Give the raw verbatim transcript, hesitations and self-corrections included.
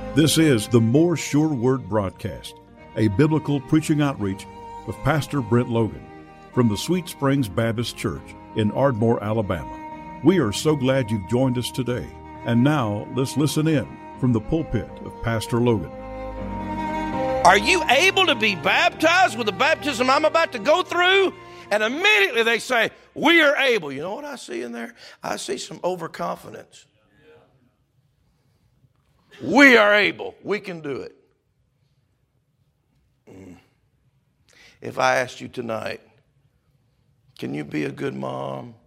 This is the More Sure Word broadcast, a biblical preaching outreach with Pastor Brent Logan from the Sweet Springs Baptist Church in Ardmore, Alabama. We are so glad you've joined us today. And now let's listen in from the pulpit of Pastor Logan. Are you able to be baptized with the baptism I'm about to go through? And immediately they say, we are able. You know what I see in there? I see some overconfidence. We are able. We can do it. Mm. If I asked you tonight, can you be a good mom?